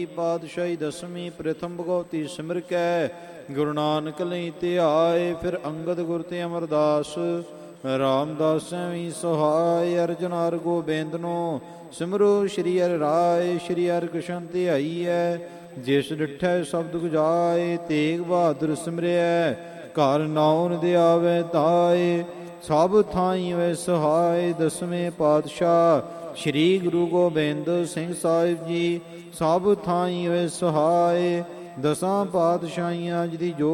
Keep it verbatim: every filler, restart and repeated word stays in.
ਪਾਤਸ਼ਾਹੀ ਦਸਵੀਂ ਪ੍ਰਥਮ ਭਗਉਤੀ ਸਿਮਰ ਕੈ ਗੁਰੂ ਨਾਨਕ ਲਈ ਧਿਆਏ। ਫਿਰ ਅੰਗਦ ਗੁਰ ਤੇ ਅਮਰਦਾਸ ਰਾਮਦਾਸ ਵੀ ਸਹਾਇ। ਅਰਜਨ ਹਰਿ ਗੋਬਿੰਦ ਨੂੰ ਸਿਮਰੋ ਸ਼੍ਰੀ ਹਰਿ ਰਾਏ। ਸ਼੍ਰੀ ਹਰਿ ਕ੍ਰਿਸ਼ਨ ਧਿਆਈਐ ਜਿਸ ਡਿਠੈ ਸ਼ਬਦ ਗੁਜਾਏ। ਤੇਗ ਬਹਾਦਰ ਸਿਮਰਿਐ ਘਰ ਨਾਉ ਦੇ ਆਵੈ ਤਾਏ। ਸਭ ਥਾਈ ਵੈ ਸਹਾਇ। ਦਸਵੇਂ ਪਾਤਸ਼ਾਹ ਸ਼੍ਰੀ ਗੁਰੂ ਗੋਬਿੰਦ ਸਿੰਘ ਸਾਹਿਬ ਜੀ ਸਭ ਥਾਈ ਵੈ ਸਹਾਇ। ਦਸਾਂ ਪਾਤਸ਼ਾਹੀਆਂ ਜੀ ਦੀ ਜੋ